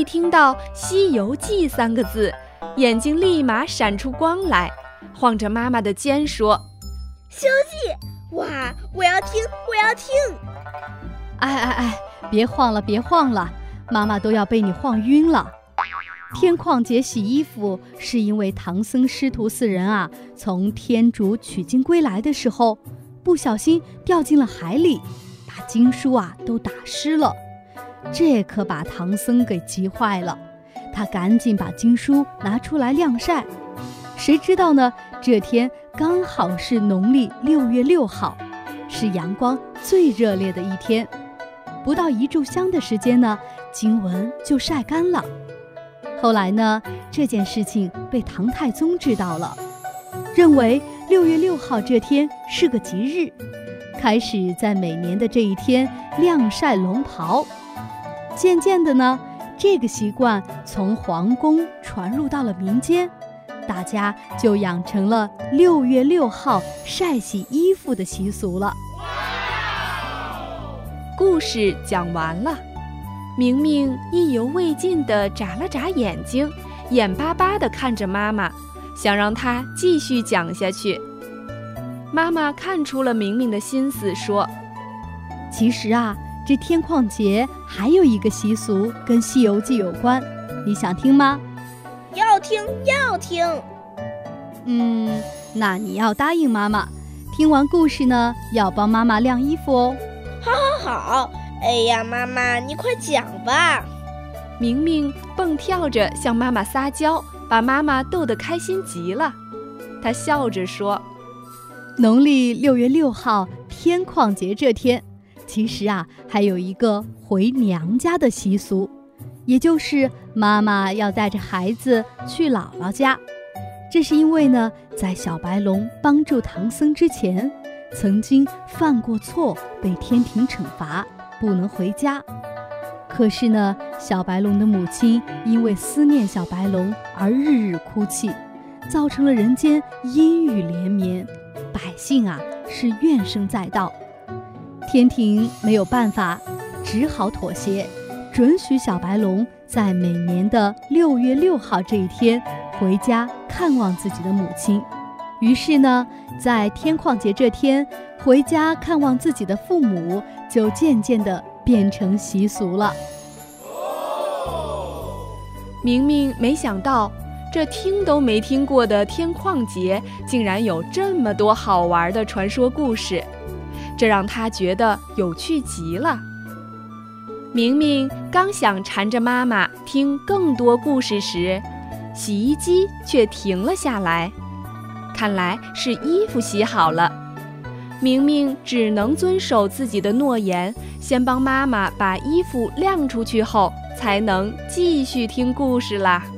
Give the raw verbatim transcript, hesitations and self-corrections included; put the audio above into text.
听到《西游记》三个字，眼睛立马闪出光来，晃着妈妈的肩说： 西游记，哇，我要听，我要听！ 哎哎哎，别晃了，别晃了，妈妈都要被你晃晕了。天旷节洗衣服是因为唐僧师徒四人啊，从天竺取经归来的时候，不小心掉进了海里，把经书啊都打湿了。这可把唐僧给急坏了，他赶紧把经书拿出来晾晒。谁知道呢，这天刚好是农历六月六号，是阳光最热烈的一天。不到一炷香的时间呢，经文就晒干了。后来呢，这件事情被唐太宗知道了，认为六月六号这天是个吉日，开始在每年的这一天晾晒龙袍。渐渐的呢，这个习惯从皇宫传入到了民间，大家就养成了六月六号晒洗衣服的习俗了。 故事讲完了，明明意犹未尽地眨了眨眼睛，眼巴巴地看着妈妈，想让她继续讲下去。妈妈看出了明明的心思，说： 其实啊，这天旷节还有一个习俗跟《西游记》有关，你想听吗？ 要听，要听。 嗯，那你要答应妈妈，听完故事呢，要帮妈妈晾衣服哦。 好好好，哎呀，妈妈，你快讲吧。 明明蹦跳着向妈妈撒娇，把妈妈逗得开心极了。她笑着说： 农历六月六号天旷节这天，其实啊，还有一个回娘家的习俗，也就是妈妈要带着孩子去姥姥家。这是因为呢，在小白龙帮助唐僧之前，曾经犯过错，被天庭惩罚，不能回家。可是呢，小白龙的母亲因为思念小白龙而日日哭泣，造成了人间阴雨连绵，百姓啊是怨声载道。天庭没有办法，只好妥协，准许小白龙在每年的六月六号这一天回家看望自己的母亲。于是呢，在天旷节这天回家看望自己的父母，就渐渐地变成习俗了。 明明没想到，这听都没听过的天旷节竟然有这么多好玩的传说故事，这让他觉得有趣极了。明明刚想缠着妈妈听更多故事时，洗衣机却停了下来，看来是衣服洗好了。明明只能遵守自己的诺言，先帮妈妈把衣服晾出去后，才能继续听故事啦。